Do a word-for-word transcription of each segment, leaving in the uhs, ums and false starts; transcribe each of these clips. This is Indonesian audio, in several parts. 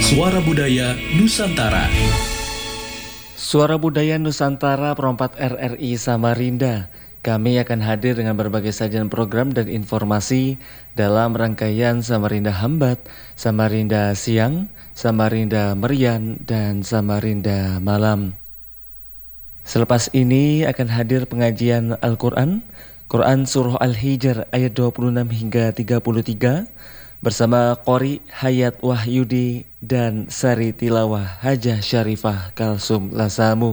Suara Budaya Nusantara. Suara Budaya Nusantara perempat R R I Samarinda. Kami akan hadir dengan berbagai sajian program dan informasi dalam rangkaian Samarinda Hambat, Samarinda Siang, Samarinda Merian, dan Samarinda Malam. Selepas ini akan hadir pengajian Al-Quran, Quran Surah Al-Hijr ayat dua puluh enam hingga tiga puluh tiga, bersama Qori Hayat Wahyudi dan Sari Tilawah Hajah Syarifah Kalsum Lasamu.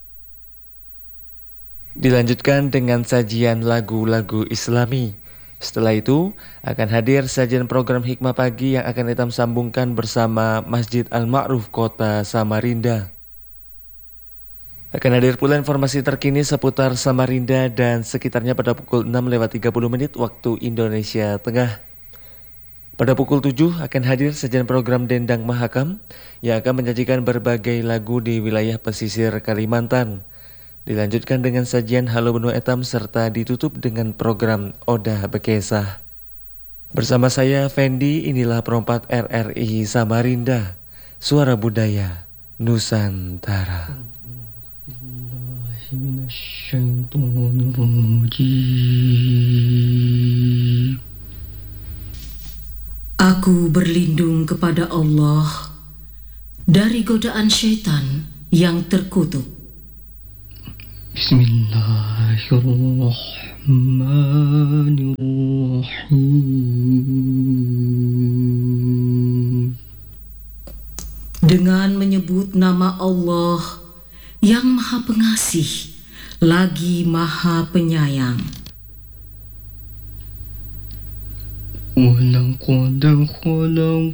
Dilanjutkan dengan sajian lagu-lagu Islami. Setelah itu akan hadir sajian program Hikmah Pagi yang akan kita sambungkan bersama Masjid Al-Ma'ruf Kota Samarinda. Akan hadir pula informasi terkini seputar Samarinda dan sekitarnya pada pukul enam lewat tiga puluh menit waktu Indonesia Tengah. Pada pukul tujuh akan hadir sajian program Dendang Mahakam yang akan menyajikan berbagai lagu di wilayah pesisir Kalimantan. Dilanjutkan dengan sajian Halo Benua Etam serta ditutup dengan program Odah Bekesah. Bersama saya Fendi, inilah perempat R R I Samarinda, Suara Budaya Nusantara. Aku berlindung kepada Allah dari godaan syaitan yang terkutuk. Bismillahirrahmanirrahim. Dengan menyebut nama Allah yang Maha Pengasih lagi Maha Penyayang. ولقد خلقنا